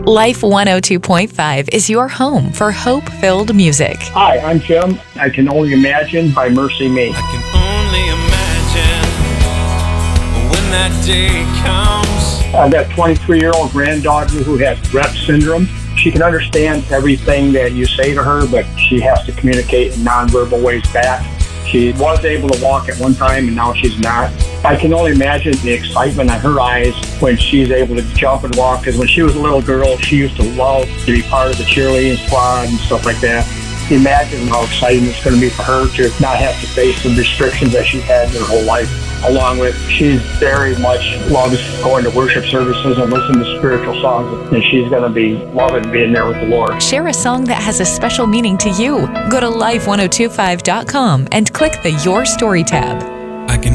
Life 102.5 is your home for hope-filled music. Hi, I'm Jim. I Can Only Imagine by Mercy Me. I can only imagine when that day comes. I've got a 23-year-old granddaughter who has Rett syndrome. She can understand everything that you say to her, but she has to communicate in nonverbal ways back. She was able to walk at one time, and now she's not. I can only imagine the excitement on her eyes when she's able to jump and walk, because when she was a little girl, she used to love to be part of the cheerleading squad and stuff like that. Imagine how exciting it's going to be for her to not have to face the restrictions that she's had her whole life. Along with, she very much loves going to worship services and listening to spiritual songs, and she's going to be loving being there with the Lord. Share a song that has a special meaning to you. Go to life1025.com and click the Your Story tab. I can